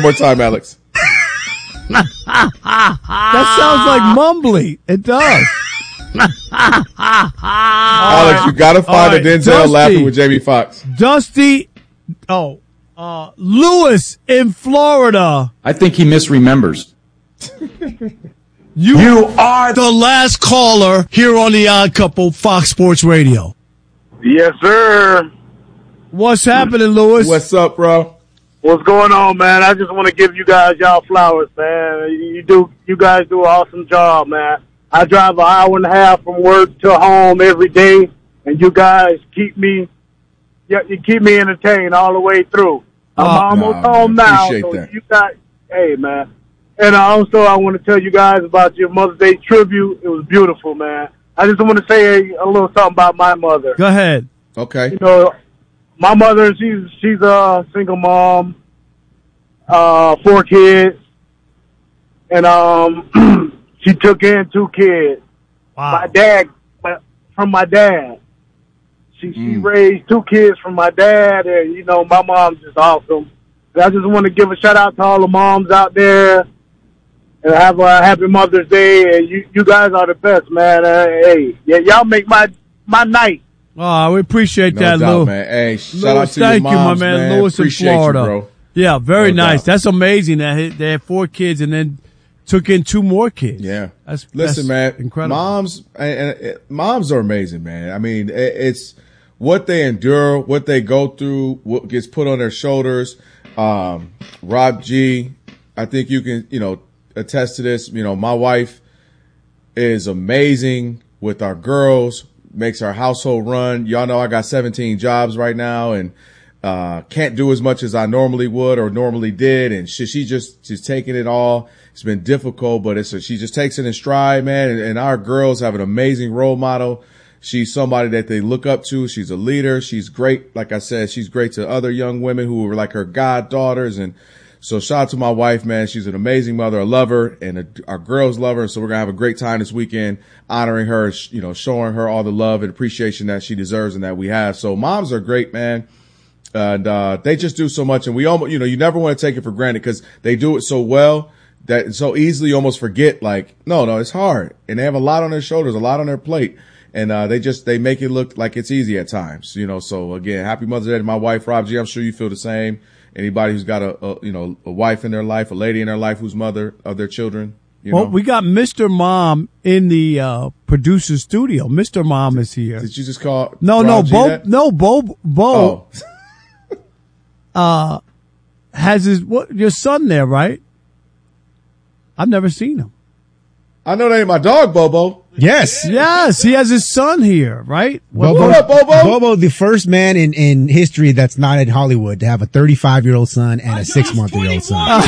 more time, Alex. That sounds like mumbly. It does. Alex, you gotta find a Denzel Dusty. laughing with Jamie Foxx. Dusty. Lewis in Florida. I think he misremembers. You are the last caller here on the Odd Couple, Fox Sports Radio. Yes, sir. What's happening, Lewis? What's up, bro? What's going on, man? I just want to give you guys y'all flowers, man. You guys do an awesome job, man. I drive an hour and a half from work to home every day, and you guys keep me entertained all the way through. I'm almost home now, so that. you guys, hey, man. And also, I want to tell you guys about your Mother's Day tribute. It was beautiful, man. I just want to say a little something about my mother. Go ahead. Okay. You know, my mother, she's a single mom, 4 kids, and she took in 2 kids. Wow. From my dad. She raised 2 kids from my dad, and, you know, my mom's just awesome. And I just want to give a shout-out to all the moms out there, and have a happy Mother's Day, and you guys are the best, man. Hey, y'all make my night. Oh, we appreciate that, doubt, Lou. man. Hey, shout Lewis, out to your thank moms, you, my man. Lewis Appreciate in Florida. you, bro. Yeah, very No nice. doubt. That's amazing that they had 4 kids and then took in 2 more kids. Yeah. Listen, that's man. incredible. Moms are amazing, man. I mean, it's what they endure, what they go through, what gets put on their shoulders. Rob G, I think you can, attest to this. You know, my wife is amazing with our girls, makes our household run. Y'all know I got 17 jobs right now and can't do as much as I normally would or normally did. And she's taking it all. It's been difficult, but she just takes it in stride, man. And our girls have an amazing role model. She's somebody that they look up to. She's a leader. She's great. Like I said, she's great to other young women who were like her goddaughters. And so shout out to my wife, man. She's an amazing mother. I love her, and our girls love her. So we're going to have a great time this weekend honoring her, showing her all the love and appreciation that she deserves and that we have. So moms are great, man. And they just do so much. And we almost, you never want to take it for granted because they do it so well that so easily you almost forget, like, no, it's hard. And they have a lot on their shoulders, a lot on their plate. And they make it look like it's easy at times, So again, happy Mother's Day to my wife, Rob G. I'm sure you feel the same. Anybody who's got a wife in their life, a lady in their life who's mother of their children. Well, we got Mr. Mom in the producer studio. Mr. Mom is here. Did you just call? No, Bo. Oh. Has your son there, right? I've never seen him. I know that ain't my dog, Bobo. Yes, he has his son here, right? Bobo, what up, Bobo? Bobo, the first man in history that's not in Hollywood to have a 35-year-old son and a 6-month-old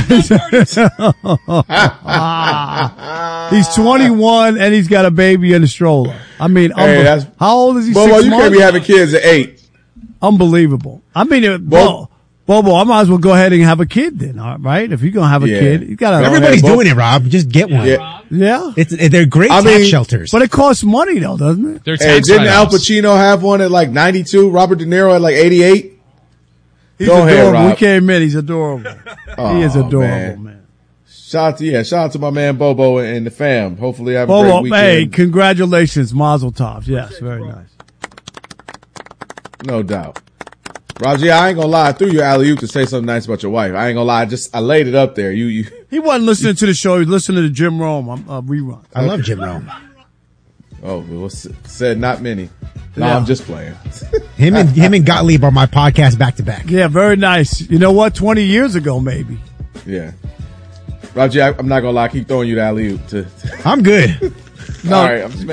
son. He's 21 and he's got a baby in a stroller. I mean, how old is he? Bobo, 6 you months? can't be having kids at 8. Unbelievable. I mean, Bobo, I might as well go ahead and have a kid then, all right? If you're going to have a kid, you got to. Everybody's doing it, Rob. Just get one. Yeah. They're great tax shelters. But it costs money, though, doesn't it? Didn't Al Pacino have one at like 92? Robert De Niro at like 88? He's Go adorable. ahead, Rob. We can't admit he's adorable. He is adorable, man. Shout out to my man Bobo and the fam. Hopefully have a great weekend. Hey, congratulations, Mazel Tov. Yes, very nice. No doubt. Raji, I ain't gonna lie. I threw you alley-oop to say something nice about your wife. I ain't gonna lie. I laid it up there. You. He wasn't listening to the show. He was listening to Jim Rome rerun. I love Jim Rome. Oh, well, said not many. No, I'm just playing. Him and Gottlieb are my podcast back to back. Yeah, very nice. You know what? 20 years ago, maybe. Yeah. Raji, I'm not gonna lie. I keep throwing you the alley-oop. I'm good. All right. I'm just